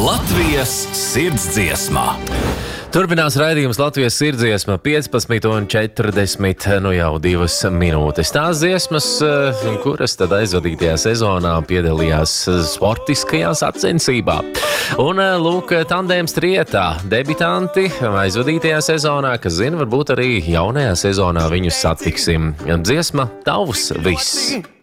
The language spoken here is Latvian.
Latvijas sirdsdziesmā. Turpinās raidījums Latvijas sirdsdziesma 15:40, nu jau 2 minūtes. Tās dziesmas, kuras tad aizvadītajā sezonā piedalījās sportiskajā sacensībā. Un lūk, tandēms trietā debitanti aizvadītajā sezonā, kas zina, varbūt arī jaunajā sezonā viņus satiksim. Dziesma Tavs viss.